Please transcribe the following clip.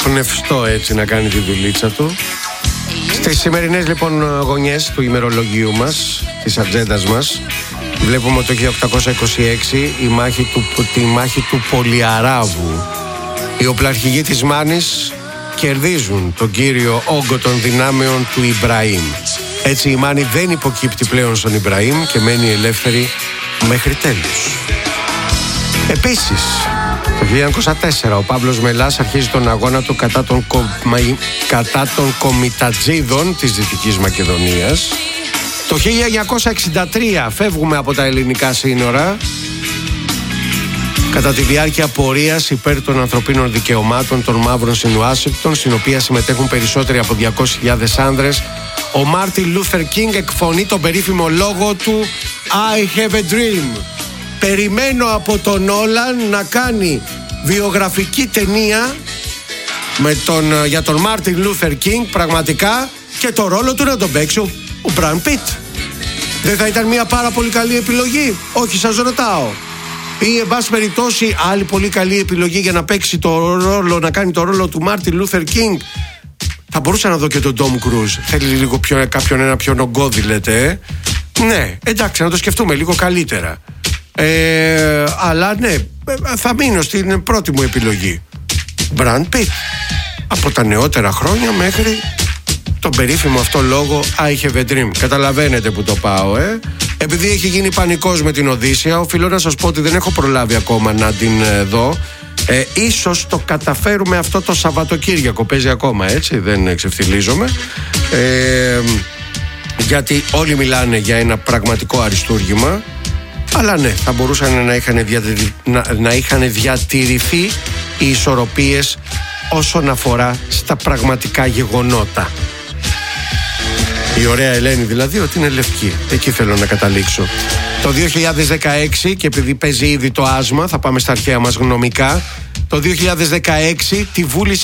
πνευστό έτσι να κάνει τη δουλίτσα του. Στις σημερινές λοιπόν γωνιές του ημερολογίου μας, της ατζέντας μας, βλέπουμε το 1826 τη μάχη του Πολυαράβου. Οι οπλαρχηγοί της Μάνης κερδίζουν τον κύριο όγκο των δυνάμεων του Ιμπραήμ. Έτσι η Μάνη δεν υποκύπτει πλέον στον Ιμπραήμ και μένει ελεύθερη μέχρι τέλους. Επίσης, το 1904 ο Παύλος Μελάς αρχίζει τον αγώνα του κατά των κομιτατζίδων της Δυτικής Μακεδονίας. Το 1963 φεύγουμε από τα ελληνικά σύνορα κατά τη διάρκεια πορείας υπέρ των ανθρωπίνων δικαιωμάτων των μαύρων στην Ουάσιγκτον, στην οποία συμμετέχουν περισσότεροι από 200.000 άνδρες. Ο Μάρτιν Λούθερ Κίνγκ εκφωνεί τον περίφημο λόγο του I have a dream. Περιμένω από τον Νόλαν να κάνει βιογραφική ταινία για τον Μάρτιν Λούθερ Κίνγκ πραγματικά, και το ρόλο του να τον παίξει ο Μπραντ Πιτ. Δεν θα ήταν μια πάρα πολύ καλή επιλογή? Όχι, σας ρωτάω. Ή εν πάση περιπτώσει άλλη πολύ καλή επιλογή για να παίξει το ρόλο, να κάνει το ρόλο του Μάρτιν Λούθερ Κίνγκ? Θα μπορούσα να δω και τον Τόμ Κρούζ. Θέλει λίγο κάποιον ένα πιο νογκώδη, λέτε. Ναι, εντάξει, να το σκεφτούμε λίγο καλύτερα. Αλλά ναι, θα μείνω στην πρώτη μου επιλογή. Μπραντ Πιτ. Από τα νεότερα χρόνια μέχρι τον περίφημο αυτό λόγο I have a dream. Καταλαβαίνετε που το πάω, Επειδή έχει γίνει πανικός με την Οδύσσεια, οφείλω να σας πω ότι δεν έχω προλάβει ακόμα να την δω. Ίσως το καταφέρουμε αυτό το Σαββατοκύριακο. Παίζει ακόμα, έτσι, δεν ξεφτιλίζομαι. Γιατί όλοι μιλάνε για ένα πραγματικό αριστούργημα. Αλλά ναι, θα μπορούσαν να είχαν διατηρηθεί οι ισορροπίες όσον αφορά στα πραγματικά γεγονότα. Η ωραία Ελένη δηλαδή, ότι είναι λευκή. Εκεί θέλω να καταλήξω. Το 2016, και επειδή παίζει ήδη το άσμα, θα πάμε στα αρχαία μας γνωμικά. Το 2016 τη βούληση